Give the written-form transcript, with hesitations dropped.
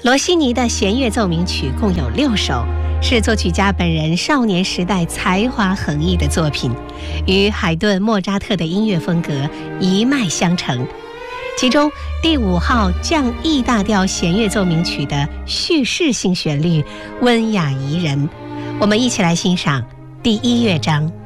罗西尼的弦乐奏鸣曲共有6首，是作曲家本人少年时代才华横溢的作品，与海顿、莫扎特的音乐风格一脉相承。其中第5号降 E 大调弦乐奏鸣曲的叙事性旋律温雅宜人，我们一起来欣赏第1乐章。